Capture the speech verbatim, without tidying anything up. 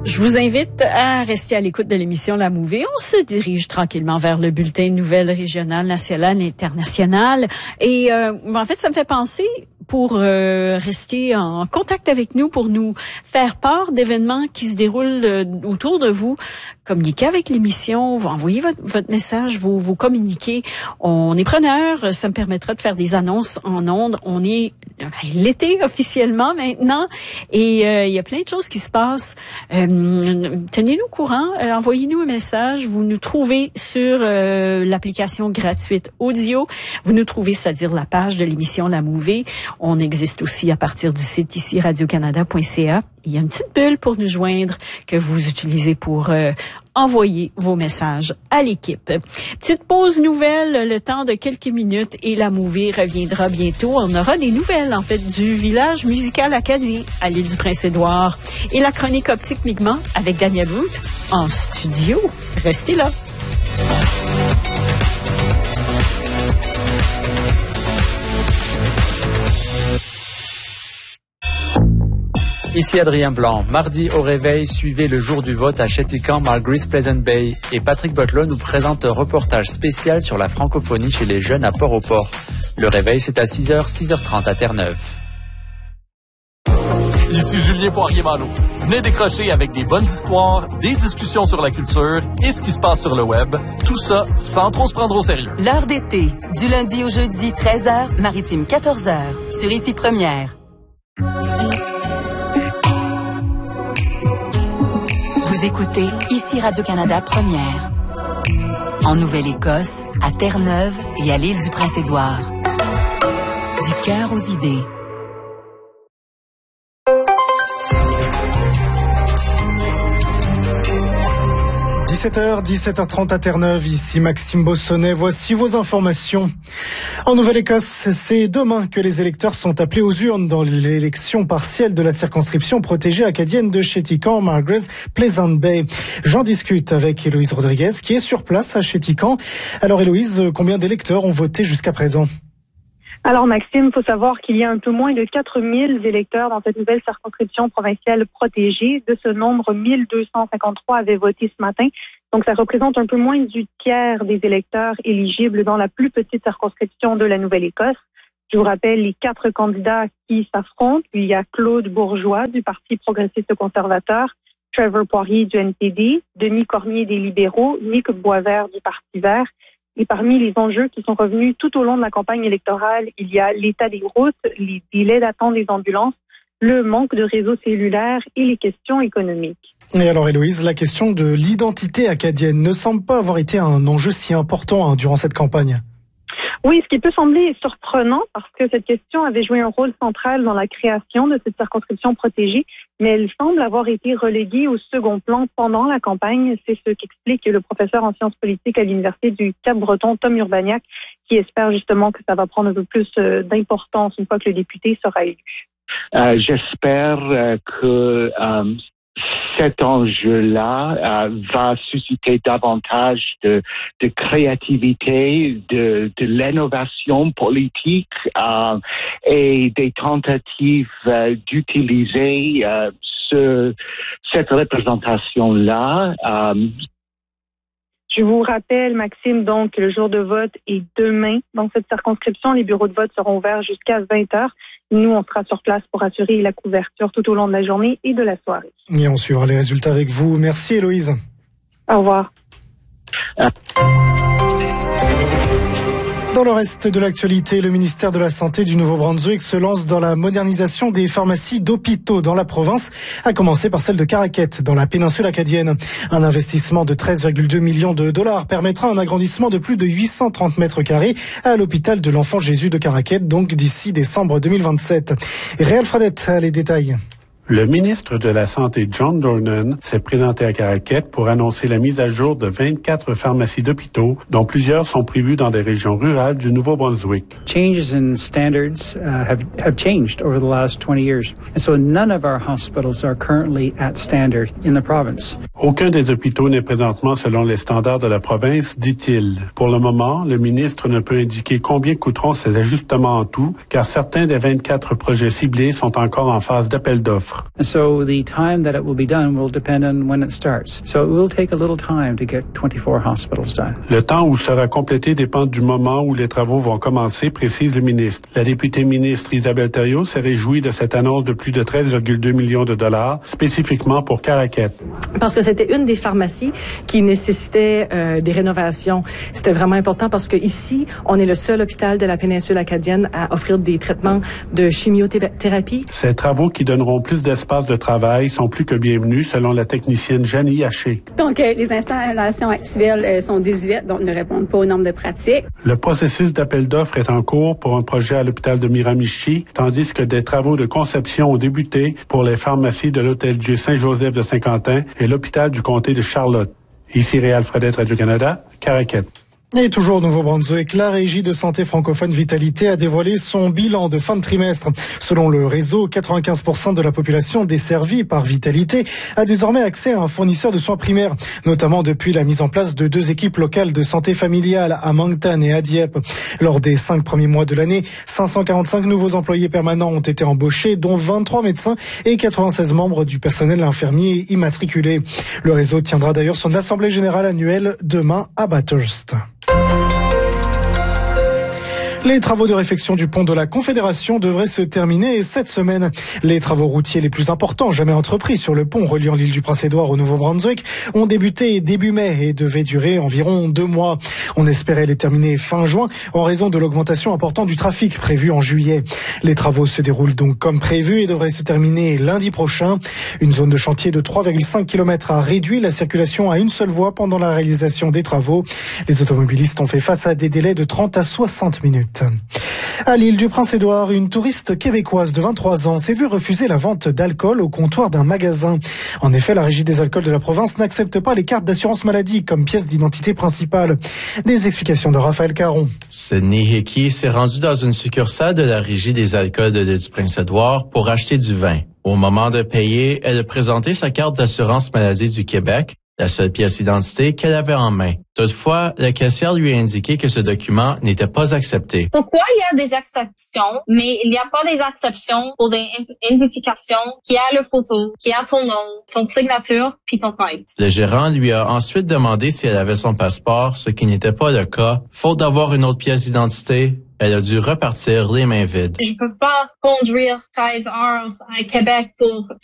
Je vous invite à rester à l'écoute de l'émission La Mouvée. On se dirige tranquillement vers le bulletin de nouvelles régionales, nationales et internationales. Et euh, en fait, ça me fait penser, pour euh, rester en contact avec nous, pour nous faire part d'événements qui se déroulent euh, autour de vous, communiquez avec l'émission, vous envoyez votre, votre message, vous, vous communiquez. On est preneurs, ça me permettra de faire des annonces en ondes. On est ben, l'été officiellement maintenant et euh, il y a plein de choses qui se passent. Euh, tenez-nous au courant, euh, envoyez-nous un message. Vous nous trouvez sur euh, l'application gratuite Audio. Vous nous trouvez, c'est-à-dire la page de l'émission La Mouvée. On existe aussi à partir du site ici radio canada point c a. Il y a une petite bulle pour nous joindre que vous utilisez pour euh, envoyer vos messages à l'équipe. Petite pause nouvelle, le temps de quelques minutes et La Mouvée reviendra bientôt. On aura des nouvelles, en fait, du village musical acadien à l'île du Prince-Édouard et la chronique optique Mi'kmaq avec Daniel Root en studio. Restez là. Ici Adrien Blanc. Mardi au réveil, suivez le jour du vote à Chéticamp, Margaret's Pleasant Bay. Et Patrick Butler nous présente un reportage spécial sur la francophonie chez les jeunes à Port-au-Port. Le réveil, c'est à six heures, six heures trente à Terre-Neuve. Ici Julien Poirier-Malo. Venez décrocher avec des bonnes histoires, des discussions sur la culture et ce qui se passe sur le web. Tout ça sans trop se prendre au sérieux. L'heure d'été, du lundi au jeudi, treize heures, maritime quatorze heures, sur Ici Première. Vous écoutez Ici Radio-Canada Première. En Nouvelle-Écosse, à Terre-Neuve et à l'île du Prince-Édouard. Du cœur aux idées. dix-sept heures, dix-sept heures trente à Terre-Neuve, ici Maxime Bossonnet, voici vos informations. En Nouvelle-Écosse, c'est demain que les électeurs sont appelés aux urnes dans l'élection partielle de la circonscription protégée acadienne de Chéticamp, Margaret's Pleasant Bay. J'en discute avec Héloïse Rodriguez, qui est sur place à Chéticamp. Alors Héloïse, combien d'électeurs ont voté jusqu'à présent? Alors Maxime, il faut savoir qu'il y a un peu moins de quatre mille électeurs dans cette nouvelle circonscription provinciale protégée. De ce nombre, mille deux cent cinquante-trois avaient voté ce matin. Donc ça représente un peu moins du tiers des électeurs éligibles dans la plus petite circonscription de la Nouvelle-Écosse. Je vous rappelle les quatre candidats qui s'affrontent. Il y a Claude Bourgeois du Parti progressiste conservateur, Trevor Poirier du N P D, Denis Cormier des Libéraux, Nick Boisvert du Parti vert. Et parmi les enjeux qui sont revenus tout au long de la campagne électorale, il y a l'état des routes, les délais d'attente des ambulances, le manque de réseau cellulaire et les questions économiques. Et alors Héloïse, la question de l'identité acadienne ne semble pas avoir été un enjeu si important hein, durant cette campagne. Oui, ce qui peut sembler surprenant parce que cette question avait joué un rôle central dans la création de cette circonscription protégée, mais elle semble avoir été reléguée au second plan pendant la campagne. C'est ce qu'explique le professeur en sciences politiques à l'Université du Cap-Breton, Tom Urbaniak, qui espère justement que ça va prendre un peu plus d'importance une fois que le député sera élu. Euh, j'espère euh, que euh, cet enjeu-là euh, va susciter davantage de, de créativité, de, de l'innovation politique euh, et des tentatives euh, d'utiliser euh, ce, cette représentation-là. Euh, Je vous rappelle, Maxime, donc, que le jour de vote est demain. Dans cette circonscription, les bureaux de vote seront ouverts jusqu'à vingt heures. Nous, on sera sur place pour assurer la couverture tout au long de la journée et de la soirée. Et on suivra les résultats avec vous. Merci, Héloïse. Au revoir. Ah. Dans le reste de l'actualité, le ministère de la Santé du Nouveau-Brunswick se lance dans la modernisation des pharmacies d'hôpitaux dans la province, à commencer par celle de Caraquet, dans la péninsule acadienne. Un investissement de treize virgule deux millions de dollars permettra un agrandissement de plus de huit cent trente mètres carrés à l'hôpital de l'Enfant Jésus de Caraquet, donc d'ici décembre deux mille vingt-sept. Réal Fradette a les détails. Le ministre de la Santé, John Dornan, s'est présenté à Caraquet pour annoncer la mise à jour de vingt-quatre pharmacies d'hôpitaux, dont plusieurs sont prévues dans des régions rurales du Nouveau-Brunswick. Changes in standards uh, have, have changed over the last twenty years. And so none of our hospitals are currently at standard in the province. Aucun des hôpitaux n'est présentement selon les standards de la province, dit-il. Pour le moment, le ministre ne peut indiquer combien coûteront ces ajustements en tout, car certains des vingt-quatre projets ciblés sont encore en phase d'appel d'offres. chiffres. And so the time that it will be done will depend on when it starts. So it will take a little time to get twenty-four hospitals done. Le temps où sera complété dépend du moment où les travaux vont commencer, précise le ministre. La députée ministre Isabelle Thériault s'est réjouie de cette annonce de plus de treize virgule deux millions de dollars, spécifiquement pour Caraquet. Parce que c'était une des pharmacies qui nécessitait euh, des rénovations. C'était vraiment important parce que ici, on est le seul hôpital de la péninsule acadienne à offrir des traitements de chimiothérapie. Ces travaux qui donneront plus d'espace de travail sont plus que bienvenus, selon la technicienne Janie Haché. Donc, euh, les installations actuelles euh, sont désuètes, donc ne répondent pas aux normes de pratique. Le processus d'appel d'offres est en cours pour un projet à l'hôpital de Miramichi, tandis que des travaux de conception ont débuté pour les pharmacies de l'Hôtel-Dieu Saint-Joseph de Saint-Quentin et l'hôpital du comté de Charlotte. Ici Réal Fredette, Radio-Canada, Caraquet. Et toujours au Nouveau-Brunswick, la Régie de santé francophone Vitalité a dévoilé son bilan de fin de trimestre. Selon le réseau, quatre-vingt-quinze pour cent de la population desservie par Vitalité a désormais accès à un fournisseur de soins primaires, notamment depuis la mise en place de deux équipes locales de santé familiale à Moncton et à Dieppe. Lors des cinq premiers mois de l'année, cinq cent quarante-cinq nouveaux employés permanents ont été embauchés, dont vingt-trois médecins et quatre-vingt-seize membres du personnel infirmier immatriculé. Le réseau tiendra d'ailleurs son assemblée générale annuelle demain à Bathurst. Les travaux de réfection du pont de la Confédération devraient se terminer cette semaine. Les travaux routiers les plus importants jamais entrepris sur le pont reliant l'île du Prince-Édouard au Nouveau-Brunswick ont débuté début mai et devaient durer environ deux mois. On espérait les terminer fin juin en raison de l'augmentation importante du trafic prévue en juillet. Les travaux se déroulent donc comme prévu et devraient se terminer lundi prochain. Une zone de chantier de trois virgule cinq kilomètres a réduit la circulation à une seule voie pendant la réalisation des travaux. Les automobilistes ont fait face à des délais de trente à soixante minutes. À l'île du Prince-Édouard, une touriste québécoise de vingt-trois ans s'est vue refuser la vente d'alcool au comptoir d'un magasin. En effet, la Régie des alcools de la province n'accepte pas les cartes d'assurance maladie comme pièce d'identité principale. Des explications de Raphaël Caron. Sydney Hickey s'est rendue dans une succursale de la Régie des alcools de l'île du Prince-Édouard pour acheter du vin. Au moment de payer, elle a présenté sa carte d'assurance maladie du Québec, la seule pièce d'identité qu'elle avait en main. Toutefois, la caissière lui a indiqué que ce document n'était pas accepté. Pourquoi il y a des exceptions, mais il n'y a pas des exceptions pour des identifications qui a le photo, qui a ton nom, ton signature, puis ton tête. Le gérant lui a ensuite demandé si elle avait son passeport, ce qui n'était pas le cas. Faute d'avoir une autre pièce d'identité, elle a dû repartir les mains vides. Je peux pas conduire treize heures à Québec pour